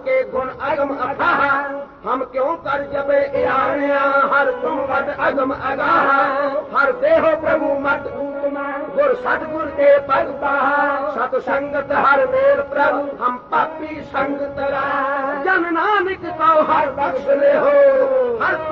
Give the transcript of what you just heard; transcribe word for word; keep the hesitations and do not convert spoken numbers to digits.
के गुण अगम अथाह, हम क्यों कर जबे आनिया, हर तुम मत अगम अगाह, हर देहो प्रभु मत गुर सतगुर के भगता, सत संगत हर मेर प्रभु, हम पापी संगत रा, जन नानक को हर बख्श ले हो, हर